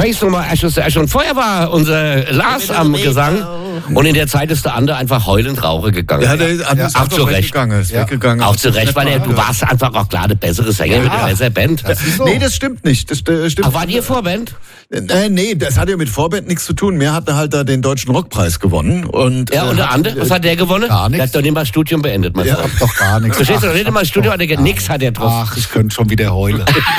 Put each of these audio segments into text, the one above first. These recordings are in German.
weiß noch mal, schon vorher war unser Lars am Gesang. Und in der Zeit ist der andere einfach heulend Rauche gegangen. Ja, der ist auch zu Recht. Weggegangen. Auch zu Recht, weil du warst einfach auch klar eine bessere Sänger mit einer besseren Band. Nee, das stimmt nicht. Das stimmt. Ach, wart ihr Vorband? Nee, das hat ja mit Vorband nichts zu tun. Mir hat er halt da den Deutschen Rockpreis gewonnen. Und der andere, was hat der gewonnen? Gar nichts. Der hat doch nicht mal das Studium beendet, mein Ich Freund. hab doch gar nichts. Verstehst du, nicht mal das Studium, nix hat er drauf. Ach, ich könnte schon wieder heulen.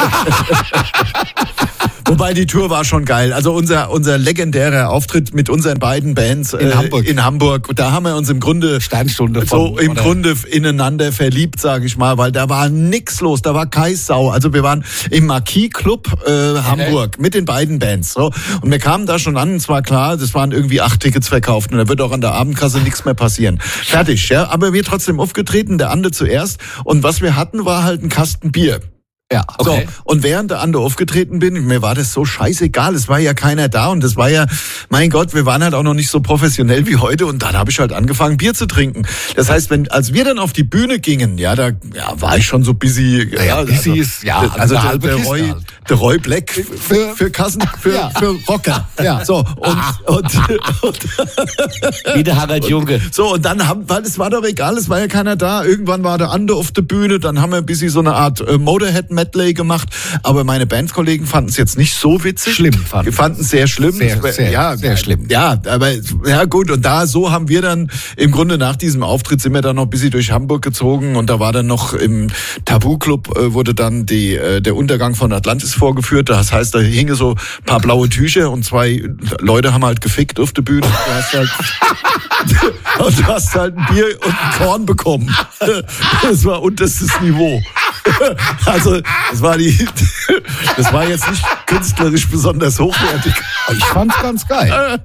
Wobei die Tour war schon geil. Also unser legendärer Auftritt mit unseren beiden Bands in Hamburg. Da haben wir uns im Grunde Sternstunde Grunde ineinander verliebt, sage ich mal, weil da war nix los, da war Kaisau. Also wir waren im Marquis Club Hamburg mit den beiden Bands. So. Und wir kamen da schon an, es war klar, das waren irgendwie 8 Tickets verkauft und da wird auch an der Abendkasse nichts mehr passieren. Fertig, ja. Aber wir trotzdem aufgetreten, der Ande zuerst. Und was wir hatten, war halt ein Kasten Bier. Ja, okay. So, und während der Ande aufgetreten bin, mir war das so scheißegal, es war ja keiner da und das war ja, mein Gott, wir waren halt auch noch nicht so professionell wie heute und dann habe ich halt angefangen, Bier zu trinken. Das heißt, als wir dann auf die Bühne gingen, da war ich schon so busy. Busy ist, also eine halbe der Roy Black für Rocker. Ja. So, und Wie der Harald Junke. so, und dann weil es war doch egal, es war ja keiner da. Irgendwann war der Ande auf der Bühne, dann haben wir ein bisschen so eine Art Motorhead-Medley gemacht, aber meine Bandkollegen fanden es jetzt nicht so witzig. Schlimm Die fanden es sehr schlimm. Sehr schlimm. Ja, aber ja gut, und so haben wir dann im Grunde nach diesem Auftritt sind wir dann noch ein bisschen durch Hamburg gezogen und da war dann noch im Tabu-Club wurde dann der Untergang von Atlantis vorgeführt. Das heißt, da hingen so ein paar blaue Tücher und 2 Leute haben halt gefickt auf der Bühne. Und du hast halt ein Bier und ein Korn bekommen. Das war unterstes Niveau. Also, das war jetzt nicht künstlerisch besonders hochwertig. Ich fand's ganz geil.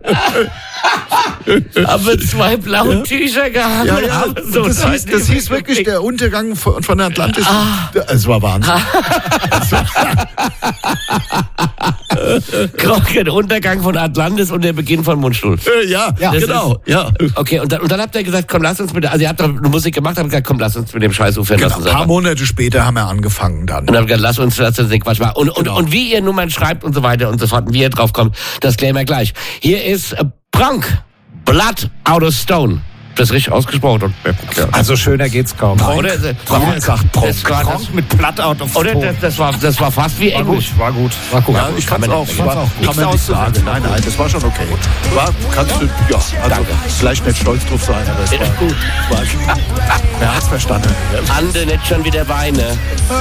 Aber 2 blaue Tücher gehabt. Ja, das hieß wirklich der Untergang von Atlantis. Es war Wahnsinn. Der Untergang von Atlantis und der Beginn von Mundstuhl. Ja, genau. Ja. Okay, und dann habt ihr gesagt, komm, lass uns mit, also ihr habt doch Musik gemacht, habt gesagt, komm, lass uns mit dem Scheiß aufhören. Genau, ein paar Monate später haben wir angefangen dann. Und dann habt ihr gesagt, lass uns den Quatsch machen. Und wie ihr Nummern schreibt und so weiter und so fort, und wie ihr drauf kommt, das klären wir gleich. Hier ist Pronk, Blood Out of Stone. Das ist richtig ausgesprochen. Also schöner geht's kaum. Oder? Pronk mit Blood Out of Stone. Oder das war fast wie Englisch. War gut. Ja, ich fand's auch. Kann man nicht sagen. Nein, das war schon okay. Vielleicht nicht stolz drauf sein, aber es war gut. Wer hat's verstanden? Ande nicht schon wieder Weine.